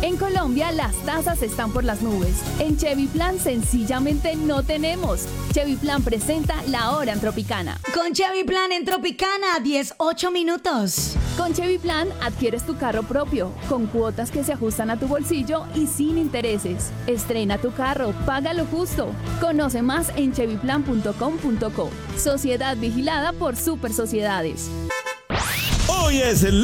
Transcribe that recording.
En Colombia las tasas están por las nubes. En Chevy Plan sencillamente no tenemos. Chevy Plan presenta La Hora en Tropicana. Con Chevy Plan en Tropicana, 18 minutos. Con Chevy Plan adquieres tu carro propio, con cuotas que se ajustan a tu bolsillo y sin intereses. Estrena tu carro, paga lo justo. Conoce más en chevyplan.com.co. Sociedad vigilada por Super Sociedades. Hoy es el